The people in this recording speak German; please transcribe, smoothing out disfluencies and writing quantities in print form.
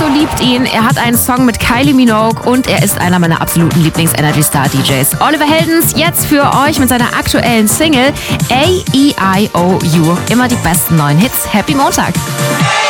Tiesto liebt ihn, er hat einen Song mit Kylie Minogue und er ist einer meiner absoluten Lieblings-Energy-Star-DJs. Oliver Heldens jetzt für euch mit seiner aktuellen Single A-E-I-O-U. Immer die besten neuen Hits. Happy Montag!